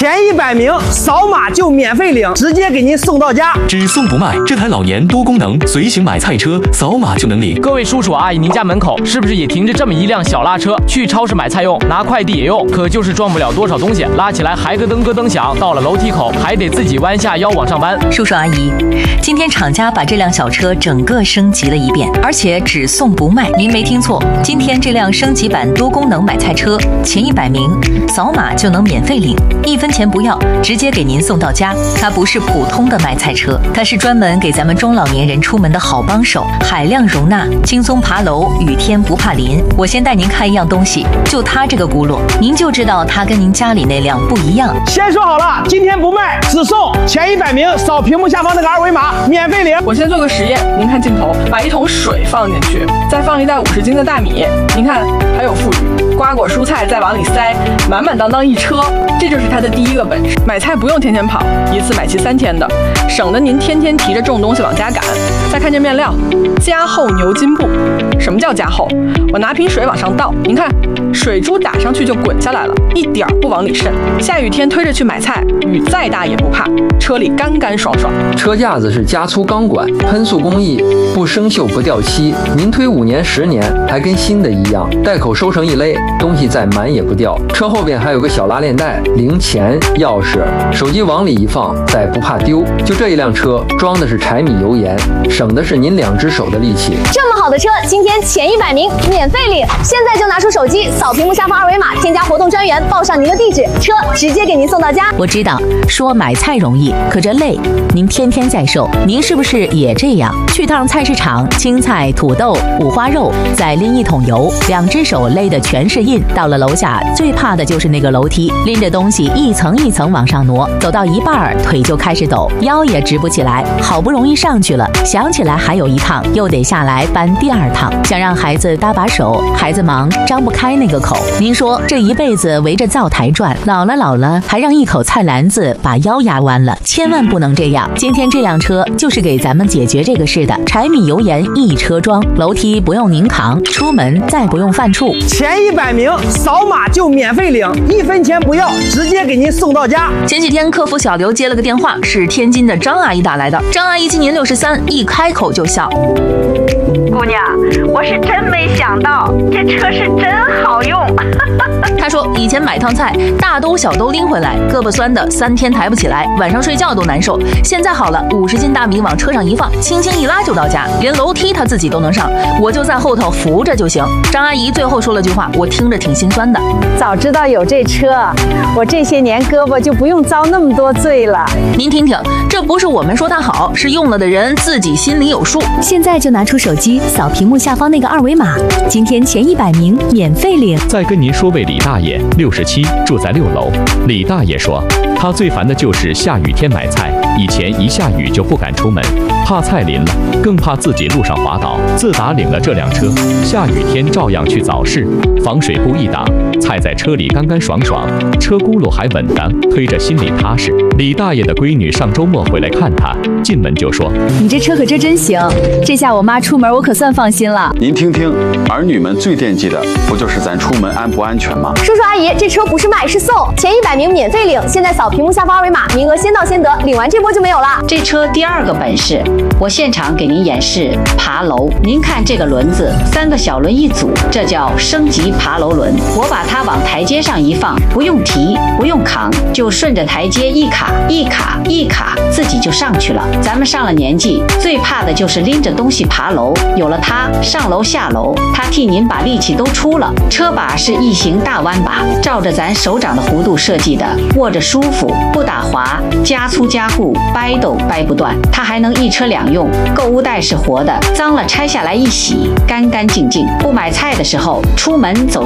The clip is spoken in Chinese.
前100名扫码就免费领，直接给您送到家， 只送不卖。这台老年多功能随行买菜车，扫码就能领。 各位叔叔阿姨，您家门口是不是也停着这么一辆小拉车？去超市买菜用，拿快递也用，可就是装不了多少东西，拉起来还咯噔咯噔响，到了楼梯口还得自己弯下腰往上搬。 叔叔阿姨，今天厂家把这辆小车整个升级了一遍，而且只送不卖。您没听错，今天这辆升级版多功能买菜车，前100名扫码就能免费领，1分钱不要，直接给您送到家。它不是普通的买菜车，它是专门给咱们中老年人出门的好帮手，海量容纳，轻松爬楼，雨天不怕淋。我先带您看一样东西，就它这个轱辘，您就知道它跟您家里那辆不一样。 先说好了，今天不卖，只送前100名扫屏幕下方那个2维码，免费领。 我先做个实验，您看镜头，把1桶水放进去，再放一袋50斤的大米，您看还有富余，瓜果蔬菜再往里塞，满满当当一车，这就是它的第一个本事。买菜不用天天跑，一次买齐3天的，省得您天天提着重东西往家赶。再看这面料，加厚牛筋布。什么叫加厚？我拿瓶水往上倒，您看水珠打上去就滚下来了，一点不往里渗。下雨天推着去买菜，雨再大也不怕，车里干干爽爽。 车架子是加粗钢管，喷塑工艺，不生锈不掉漆，您推5年10年还跟新的一样。带口收成一勒，东西再满也不掉。车后边还有个小拉链袋，零钱、钥匙、手机往里一放，再不怕丢。就这一辆车装的是柴米油盐，省的是您2只手的力气。 这么好的车，今天前100名免费领，现在就拿出手机扫屏幕下方2维码，添加活动专员，报上您的地址，车直接给您送到家。 我知道说买菜容易，可这累，您天天在受，您是不是也这样？去趟菜市场，青菜、土豆、五花肉，再拎1桶油，2只手勒的全是印。到了楼下，最怕的就是那个楼梯，拎着东西一层一层往上挪，走到一半腿就开始抖，腰也直不起来。好不容易上去了，想起来还有一趟，又得下来搬第2趟。想让孩子搭把手，孩子忙张不开那个口。您说这一辈子围着灶台转，老了还让一口菜篮子把腰压弯了，千万不能这样。今天这辆车就是给咱们解决这个事的，柴米油盐一车装，楼梯不用您扛，出门再不用犯怵。 前100名扫码就免费领，1分钱不要，直接给您送到家。 前几天客服小刘接了个电话，是天津的张阿姨打来的。张阿姨今年63，一开口就笑。 姑娘，我是真没想到，这车是真好用。 她说以前买趟菜，大兜小兜拎回来，胳膊酸的3天抬不起来，晚上睡觉都难受。现在好了，50斤大米往车上一放，轻轻一拉就到家，连楼梯她自己都能上，我就在后头扶着就行。张阿姨最后说了句话，我听着挺心酸的。 早知道有这车，我这些年胳膊就不用遭那么多罪了。 您听听，这不是我们说它好，是用了的人自己心里有数。 现在就拿出手机扫屏幕下方那个2维码，今天前100名免费领。 再跟您说位李大爷，67，住在6楼。李大爷说，他最烦的就是下雨天买菜，以前一下雨就不敢出门，怕菜淋了，更怕自己路上滑倒。自打领了这辆车，下雨天照样去早市，防水布一挡，菜在车里干干爽爽，车轱辘还稳当，推着心里踏实。李大爷的闺女上周末回来看他，进门就说：“ 你这车可真行，这下我妈出门我可算放心了。” 您听听，儿女们最惦记的不就是咱出门安不安全吗？ 叔叔阿姨，这车不是卖是送，前100名免费领，现在扫屏幕下方2维码，名额先到先得，领完这波就没有了。 这车第2个本事，我现场给您演示爬楼。您看这个轮子，3个小轮一组，这叫升级爬楼轮。我把它往台阶上一放，不用提，不用扛，就顺着台阶一卡一卡一卡，自己就上去了。咱们上了年纪，最怕的就是拎着东西爬楼，有了它，上楼下楼，它替您把力气都出了。车把是异形大弯把，照着咱手掌的弧度设计的，握着舒服，不打滑，加粗加固，掰都掰不断。它还能1车2用，购物袋是活的，脏了拆下来一洗，干干净净。不买菜的时候，出门走